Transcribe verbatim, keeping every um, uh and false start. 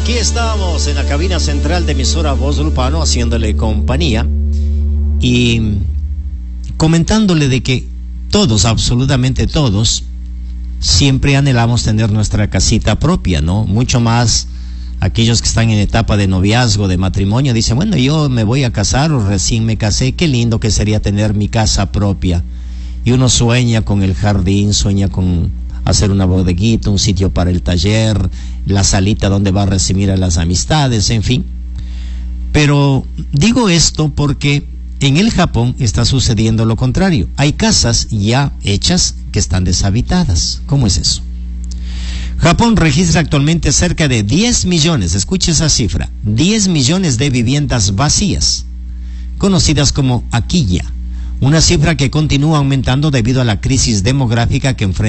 Aquí estamos en la cabina central de emisora Voz Lupano haciéndole compañía y comentándole de que todos, absolutamente todos, siempre anhelamos tener nuestra casita propia, ¿no? Mucho más aquellos que están en etapa de noviazgo, de matrimonio, dicen, bueno, yo me voy a casar o recién me casé, qué lindo que sería tener mi casa propia. Y uno sueña con el jardín, sueña con hacer una bodeguita, un sitio para el taller, la salita donde va a recibir a las amistades, en fin. Pero digo esto porque en el Japón está sucediendo lo contrario. Hay casas ya hechas que están deshabitadas. ¿Cómo es eso? Japón registra actualmente cerca de diez millones, escuche esa cifra, diez millones de viviendas vacías, conocidas como Akiya, una cifra que continúa aumentando debido a la crisis demográfica que enfrenta